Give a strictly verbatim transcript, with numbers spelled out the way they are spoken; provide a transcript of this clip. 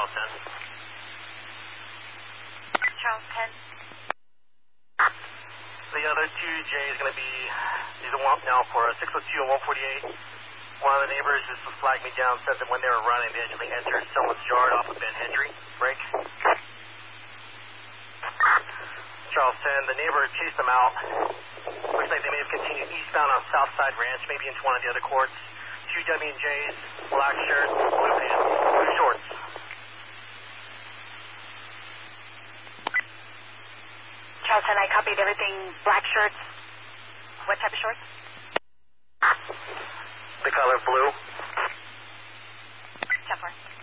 Charles ten. Charles ten. The other two J is going to be, these are one now for six oh two and one forty-eight. One of the neighbors just flagged me down, said that when they were running, they actually entered someone's yard off of Ben Hendry. Break. Charles ten, the neighbor chased them out. Looks like they may have continued eastbound on Southside Ranch, maybe into one of the other courts. Two W and J's, black shirt, blue pants, blue shorts. Charles ten, I copied everything. Black shirts. What type of shorts? The color blue. ten four.